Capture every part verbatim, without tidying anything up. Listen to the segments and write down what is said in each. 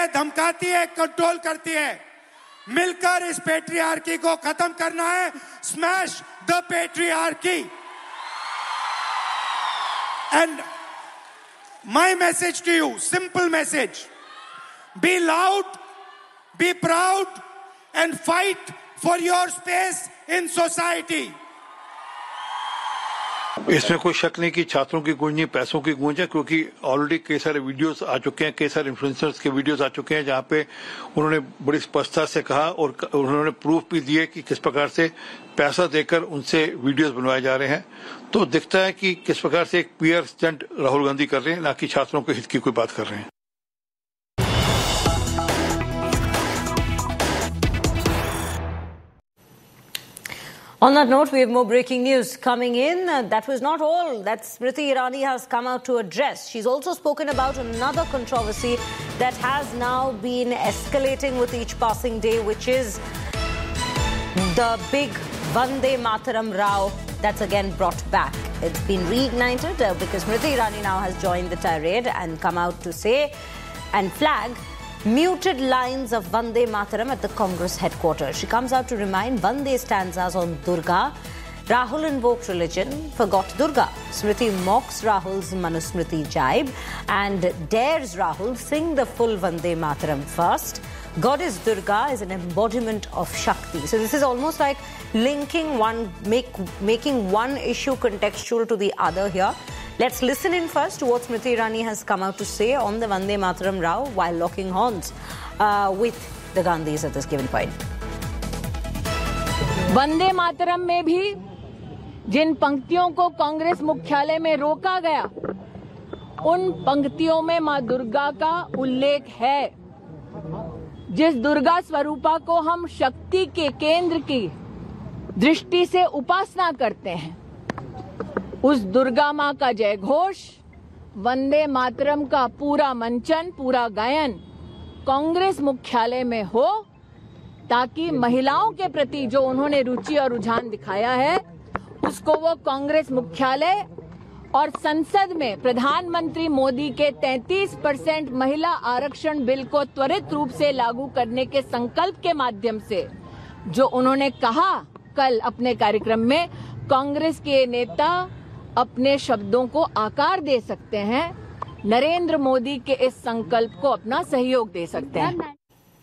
धमकाती है, कंट्रोल करती है। मिलकर इस पेट्रियार्की को खत्म करना है। Smash the patriarchy. And my message to you, simple message. Be loud, be proud, and fight for your space in society. इसमें कोई शक नहीं कि छात्रों की गूंज नहीं, पैसों की गूंज है, क्योंकि ऑलरेडी कई सारे वीडियोस आ चुके हैं, कई सारे इन्फ्लुएंसर्स के वीडियोस आ चुके हैं जहां पे उन्होंने बड़ी स्पष्टता से कहा और उन्होंने प्रूफ भी दिए कि किस प्रकार से पैसा देकर उनसे वीडियोस बनवाए जा रहे हैं। तो दिखता है कि किस प्रकार से एक पीआर स्टंट राहुल गांधी कर रहे हैं, ना कि छात्रों के हित की कोई बात कर रहे हैं। On that note, we have more breaking news coming in. Uh, that was not all that Smriti Irani has come out to address. She's also spoken about another controversy that has now been escalating with each passing day, which is the big Vande Mataram row that's again brought back. It's been reignited uh, because Smriti Irani now has joined the tirade and come out to say and flag muted lines of Vande Mataram at the Congress headquarters. She comes out to remind Vande stanzas on Durga. Rahul invoked religion, forgot Durga. Smriti mocks Rahul's Manusmriti jibe and dares Rahul sing the full Vande Mataram first. Goddess Durga is an embodiment of Shakti. So this is almost like linking one, make, making one issue contextual to the other here. Let's listen in first to what Smriti Irani has come out to say on the Vande Mataram row while locking horns uh, with the Gandhis at this given point. Vande Mataram में भी जिन पंक्तियों को कांग्रेस मुख्यालय में रोका गया, उन पंक्तियों में मां दुर्गा का उल्लेख है। जिस दुर्गा स्वरूपा को हम शक्ति के केंद्र की दृष्टि से उपासना करते हैं, उस दुर्गा मां का जय घोष, वंदे मातरम का पूरा मंचन, पूरा गायन कांग्रेस मुख्यालय में हो, ताकि महिलाओं के प्रति जो उन्होंने रुचि और रुझान दिखाया है, उसको वो कांग्रेस मुख्यालय और संसद में प्रधानमंत्री मोदी के तैंतीस परसेंट महिला आरक्षण बिल को त्वरित रूप से लागू करने के संकल्प के माध्यम से, जो उन्होंने कहा कल अपने कार्यक्रम में, कांग्रेस के नेता अपने शब्दों को आकार दे सकते हैं, नरेंद्र मोदी के इस संकल्प को अपना सहयोग दे सकते हैं।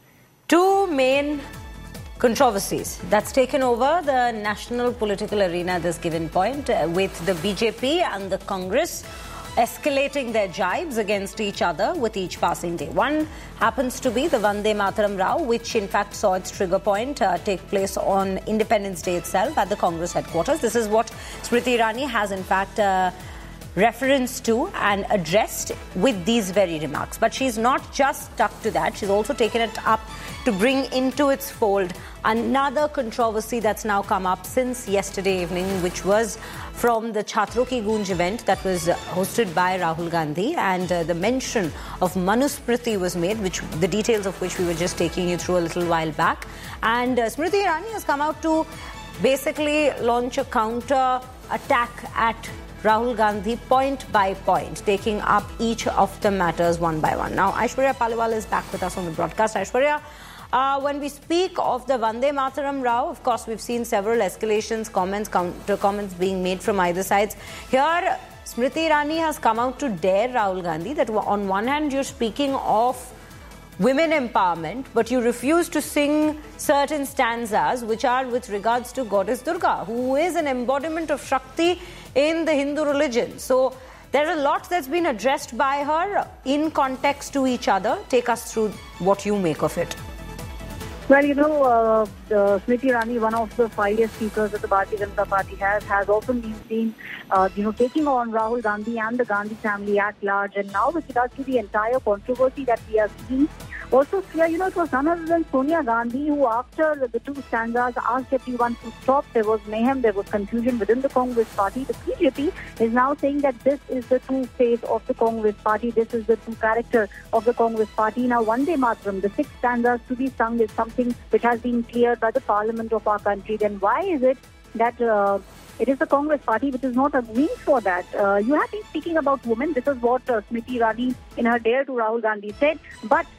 Two main controversies that's taken over the national political arena at this given point, uh, with the B J P and the Congress escalating their jibes against each other with each passing day. One happens to be the Vande Mataram row, which in fact saw its trigger point uh, take place on Independence Day itself at the Congress headquarters. This is what Smriti Irani has in fact uh, reference to and addressed with these very remarks. But she's not just stuck to that, she's also taken it up to bring into its fold another controversy that's now come up since yesterday evening, which was from the Chhatron Ki Goonj event that was hosted by Rahul Gandhi, and uh, the mention of Manusmriti was made, which the details of which we were just taking you through a little while back. And uh, Smriti Irani has come out to basically launch a counter attack at Rahul Gandhi point by point, taking up each of the matters one by one. Now, Aishwarya Paliwal is back with us on the broadcast. Aishwarya, uh, when we speak of the Vande Mataram row, of course, we've seen several escalations, comments, counter comments being made from either sides. Here, Smriti Irani has come out to dare Rahul Gandhi that on one hand, you're speaking of women empowerment, but you refuse to sing certain stanzas which are with regards to Goddess Durga, who is an embodiment of Shakti in the Hindu religion. So there's a lot that's been addressed by her in context to each other. Take us through what you make of it. Well, you know, uh, uh, Smriti Irani, one of the finest speakers that the Bharatiya Janata Party has, has often been seen, uh, you know, taking on Rahul Gandhi and the Gandhi family at large. And now with regards to the entire controversy that we are seeing, also, you know, it was none other than Sonia Gandhi who, after the two stanzas, asked everyone to stop. There was mayhem, there was confusion within the Congress party. The B J P is now saying that this is the true face of the Congress party. This is the true character of the Congress party. Now, Vande Mataram, the six stanzas to be sung, is something which has been cleared by the parliament of our country. Then why is it that uh, it is the Congress party which is not agreeing for that? Uh, you have been speaking about women. This is what uh, Smriti Irani in her dare to Rahul Gandhi said. But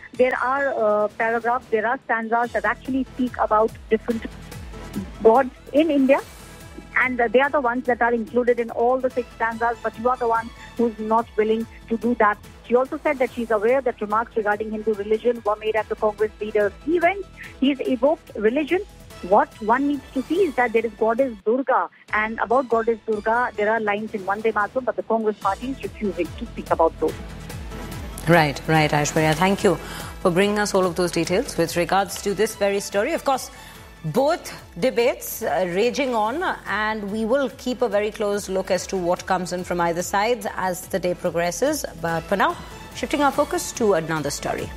there are uh, paragraphs, there are stanzas that actually speak about different gods in India. And uh, they are the ones that are included in all the six stanzas, but you are the one who's not willing to do that. She also said that she's aware that remarks regarding Hindu religion were made at the Congress leader's event. He's evoked religion. What one needs to see is that there is Goddess Durga, and about Goddess Durga, there are lines in Vande Mataram, but the Congress party is refusing to speak about those. Right, right, Aishwarya. Thank you for bringing us all of those details with regards to this very story. Of course, both debates uh, raging on, and we will keep a very close look as to what comes in from either side as the day progresses. But for now, shifting our focus to another story.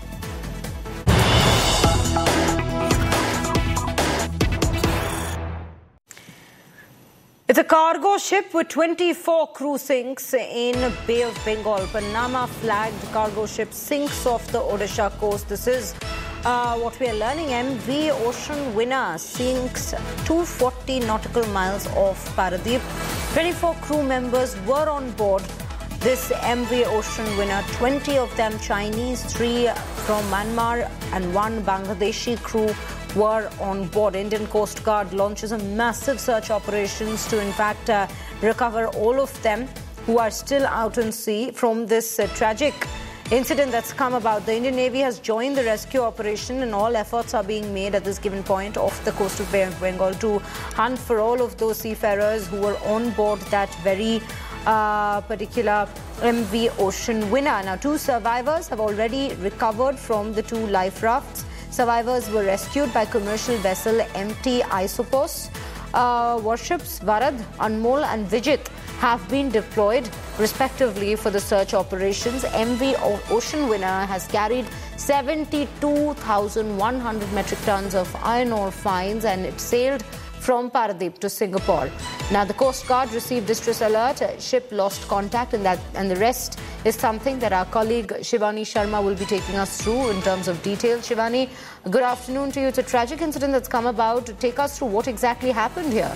It's a cargo ship with twenty-four crew sinks in Bay of Bengal. Panama-flagged cargo ship sinks off the Odisha coast. This is uh, what we are learning. M V Ocean Winner sinks two hundred forty nautical miles off Paradip. twenty-four crew members were on board this M V Ocean Winner. twenty of them Chinese, three from Myanmar and one Bangladeshi crew were on board. Indian Coast Guard launches a massive search operations to in fact uh, recover all of them who are still out on sea from this uh, tragic incident that's come about. The Indian Navy has joined the rescue operation, and all efforts are being made at this given point off the coast of Bay of Bengal to hunt for all of those seafarers who were on board that very uh, particular M V Ocean Winner. Now, two survivors have already recovered from the two life rafts. Survivors were rescued by commercial vessel M T Isopos. Uh, warships Varad, Anmol and Vijit have been deployed respectively for the search operations. M V Ocean Winner has carried seventy-two thousand one hundred metric tons of iron ore fines, and it sailed from Paradip to Singapore. Now, the Coast Guard received distress alert. Ship lost contact, and that and the rest is something that our colleague Shivani Sharma will be taking us through in terms of detail. Shivani, good afternoon to you. It's a tragic incident that's come about. Take us through what exactly happened here.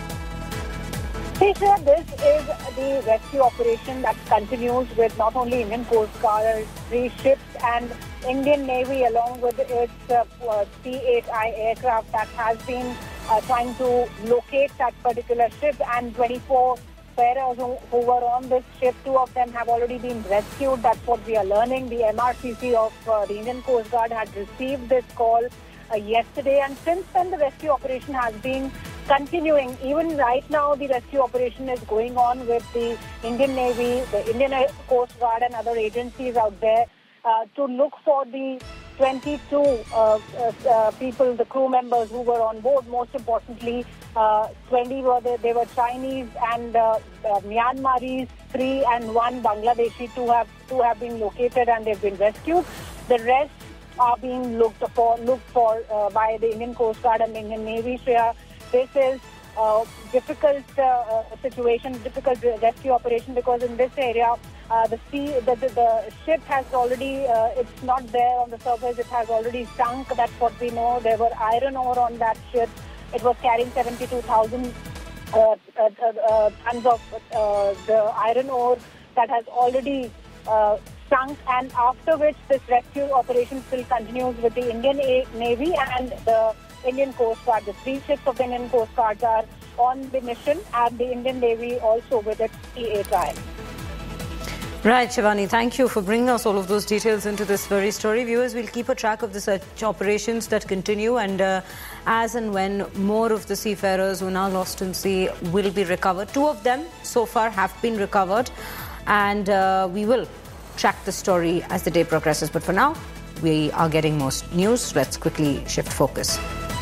Tisha, this is the rescue operation that continues with not only Indian Coast Guard, three ships, and Indian Navy along with its uh, uh, C eight I aircraft that has been uh, trying to locate that particular ship, and twenty-four sailors who, who were on this ship. Two of them have already been rescued. That's what we are learning. The M R C C of uh, the Indian Coast Guard had received this call uh, yesterday, and since then the rescue operation has been continuing. Even right now, the rescue operation is going on with the Indian Navy, the Indian Coast Guard and other agencies out there uh, to look for the twenty-two uh, uh, uh, people, the crew members who were on board. Most importantly, uh, twenty were they, they were Chinese and uh, uh, Myanmaris, three and one Bangladeshi. Two have two have been located and they've been rescued. The rest are being looked for looked for uh, by the Indian Coast Guard and the Indian Navy. Shreya, this is a difficult uh, situation, difficult rescue operation, because in this area, uh, the sea, the, the, the ship has already, uh, it's not there on the surface, it has already sunk. That's what we know. There were iron ore on that ship. It was carrying seventy-two thousand uh, uh, uh, tons of uh, the iron ore that has already uh, sunk, and after which this rescue operation still continues with the Indian Navy and the Indian Coast Guard. The three ships of the Indian Coast Guard are on the mission, and the Indian Navy also with its C eight I. Right, Shivani, thank you for bringing us all of those details into this very story. Viewers, we'll keep a track of the search operations that continue, and uh, as and when more of the seafarers who are now lost in sea will be recovered. Two of them so far have been recovered, and uh, we will track the story as the day progresses. But for now, we are getting most news. Let's quickly shift focus.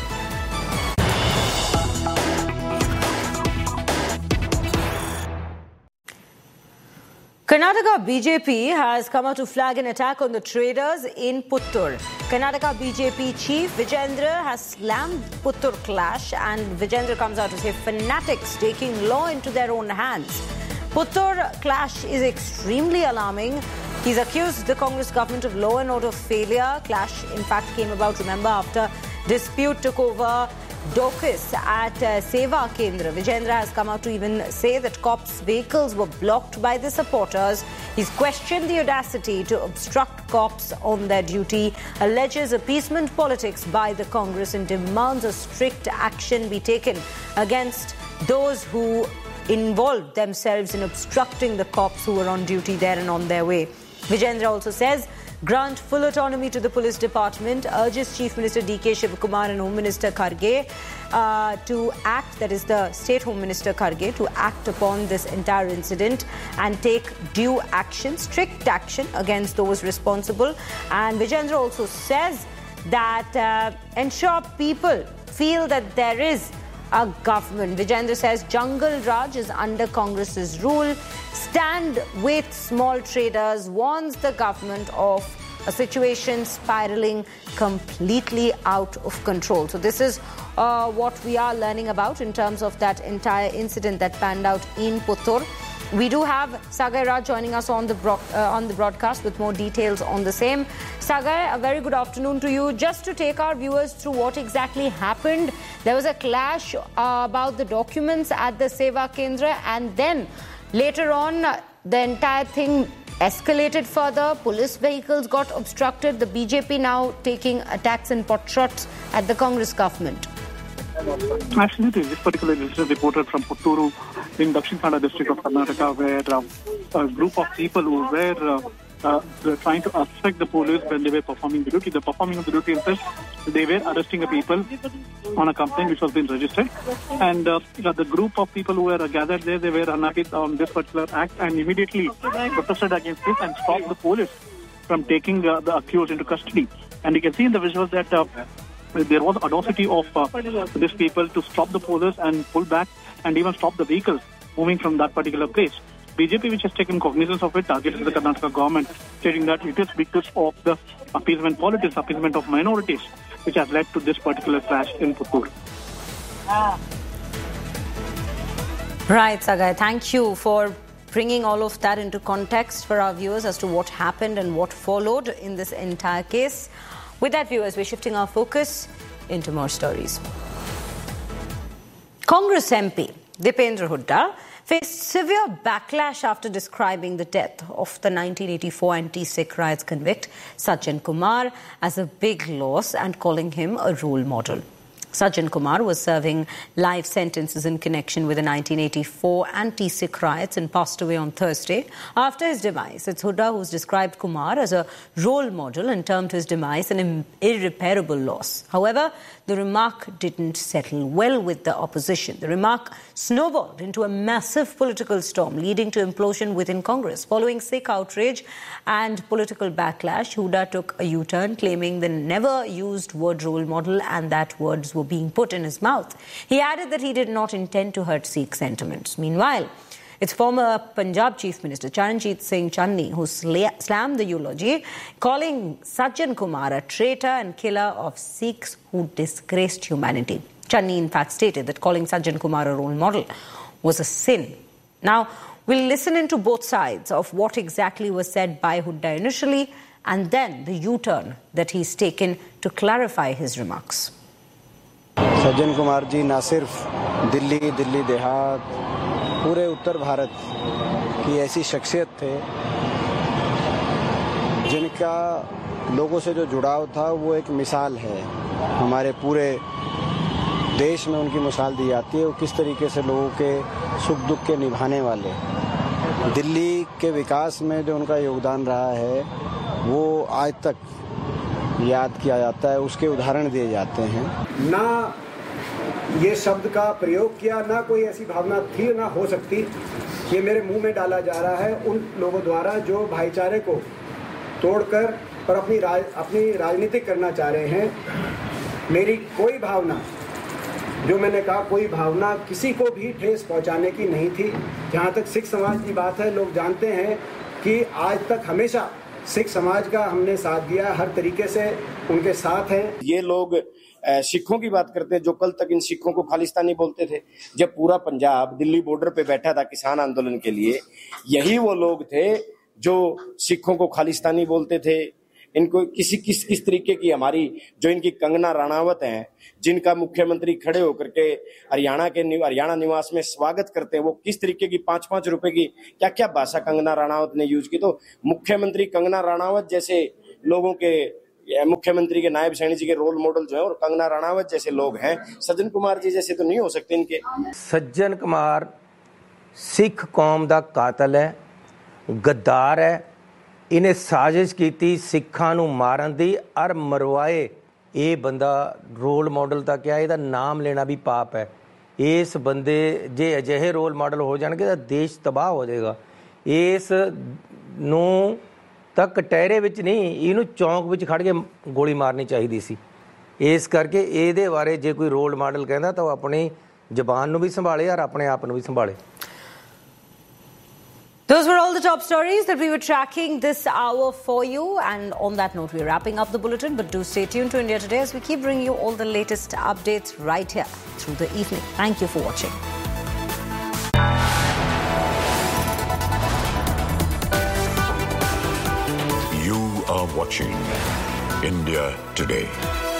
Karnataka B J P has come out to flag an attack on the traders in Puttur. Karnataka B J P chief Vijayendra has slammed Puttur clash, and Vijayendra comes out to say fanatics taking law into their own hands. Puttur clash is extremely alarming. He's accused the Congress government of law and order failure. Clash, in fact, came about, remember, after dispute took over Docus at uh, Seva Kendra. Vijayendra has come out to even say that cops' vehicles were blocked by the supporters. He's questioned the audacity to obstruct cops on their duty, alleges appeasement politics by the Congress, and demands a strict action be taken against those who involved themselves in obstructing the cops who were on duty there and on their way. Vijayendra also says, grant full autonomy to the police department, urges Chief Minister D K Shivakumar and Home Minister Kharge uh, to act, that is the State Home Minister Kharge, to act upon this entire incident and take due action, strict action against those responsible. And Vijayendra also says that uh, ensure people feel that there is a government. Vijayendra says Jungle Raj is under Congress's rule. Stand with small traders, warns the government of a situation spiraling completely out of control. So this is uh, what we are learning about in terms of that entire incident that panned out in Puttur. We do have Sagar Raj joining us on the bro- uh, on the broadcast with more details on the same. Sagar, a very good afternoon to you. Just to take our viewers through what exactly happened, there was a clash uh, about the documents at the Seva Kendra, and then later on uh, the entire thing escalated further. Police vehicles got obstructed. The B J P now taking attacks and pot shots at the Congress government. Absolutely. This particular incident reported from Putturu in Dakshin Kannada district of Karnataka, where uh, a group of people who were uh, uh, trying to obstruct the police when they were performing the duty. The performing of the duty itself, they were arresting the people on a complaint which was being registered. And uh, the group of people who were gathered there, they were unhappy on this particular act and immediately protested against this and stopped the police from taking uh, the accused into custody. And you can see in the visuals that uh, there was audacity of uh, these people to stop the police and pull back and even stop the vehicles moving from that particular place. B J P, which has taken cognizance of it, targeted the Karnataka government, stating that it is because of the appeasement politics, appeasement of minorities, which has led to this particular clash in Puttur. Right, Sagai, thank you for bringing all of that into context for our viewers as to what happened and what followed in this entire case. With that, viewers, we're shifting our focus into more stories. Congress M P Dipendra Hooda faced severe backlash after describing the death of the nineteen eighty-four anti-Sikh riots convict Sajjan Kumar as a big loss and calling him a role model. Sajjan Kumar was serving life sentences in connection with the nineteen eighty-four anti-Sikh riots and passed away on Thursday. After his demise, it's Hooda who's described Kumar as a role model and termed his demise an irreparable loss. However, the remark didn't settle well with the opposition. The remark snowballed into a massive political storm, leading to implosion within Congress. Following Sikh outrage and political backlash, Hooda took a U-turn, claiming the never-used word role model and that words were being put in his mouth. He added that he did not intend to hurt Sikh sentiments. Meanwhile, it's former Punjab Chief Minister Charanjit Singh Channi who sla- slammed the eulogy, calling Sajjan Kumar a traitor and killer of Sikhs who disgraced humanity. Channi, in fact, stated that calling Sajjan Kumar a role model was a sin. Now, we'll listen into both sides of what exactly was said by Hooda initially and then the U-turn that he's taken to clarify his remarks. Sajjan Kumar ji ना सिर्फ दिल्ली दिल्ली देहात पूरे उत्तर भारत की ऐसी शख्सियत थे जिनका लोगों से जो जुड़ाव था वो एक मिसाल है। हमारे पूरे देश में उनकी मिसाल दी जाती है वो किस तरीके से लोगों के सुख दुख के निभाने वाले। दिल्ली के विकास में जो उनका योगदान रहा है वो आज तक याद किया जाता है, उसके उदाहरण दिए जाते हैं। ना ये शब्द का प्रयोग किया, ना कोई ऐसी भावना थी, ना हो सकती। ये मेरे मुंह में डाला जा रहा है उन लोगों द्वारा जो भाईचारे को तोड़कर और अपनी राज, अपनी राजनीति करना चाह रहे हैं। मेरी कोई भावना, जो मैंने कहा, कोई भावना किसी को भी ठेस पहुंचाने की नहीं थी। जहां तक सिख समाज की बात है, लोग जानते हैं कि आज तक हमेशा सिख समाज का हमने साथ दिया, हर तरीके से उनके साथ हैं। ये लोग सिखों की बात करते हैं जो कल तक इन सिखों को खालिस्तानी बोलते थे। जब पूरा पंजाब दिल्ली बॉर्डर पे बैठा था किसान आंदोलन के लिए, यही वो लोग थे जो सिखों को खालिस्तानी बोलते थे, इनको किसी किस किस तरीके की हमारी जो इनकी कंगना राणावत हैं, जिनका मुख्यमंत्री खड़े होकर के हरियाणा के हरियाणा निवास में स्वागत करते हैं, वो किस तरीके की पांच पांच रुपए की क्या क्या भाषा कंगना राणावत ने यूज की। तो मुख्यमंत्री कंगना राणावत जैसे लोगों के, मुख्यमंत्री के नायब सैनी जी के रोल मॉडल जो है, और कंगना राणावत जैसे लोग हैं, सज्जन कुमार जी जैसे तो नहीं हो सकते इनके। सज्जन कुमार सिख कौम का कातल है, गद्दार है। इन्हें साजिश की सिखा नूं मारन दी और मरवाए। ये बंदा रोल मॉडल तक क्या, ਇਹਦਾ नाम लेना भी पाप है। इस बंदे जे अजिहे रोल मॉडल हो जाएंगे तो देश तबाह हो जाएगा। इस नूं तक कटहरे विच नहीं, ਇਹਨੂੰ चौंक विच खड़ के गोली मारनी चाहिए सी। इस करके ਇਹਦੇ बारे जे कोई रोल मॉडल कहता तो अपनी ਜ਼ਬਾਨ ਨੂੰ भी संभाले और अपने आप ਨੂੰ भी संभाले। Those were all the top stories that we were tracking this hour for you. And on that note, we're wrapping up the bulletin. But do stay tuned to India Today as we keep bringing you all the latest updates right here through the evening. Thank you for watching. You are watching India Today.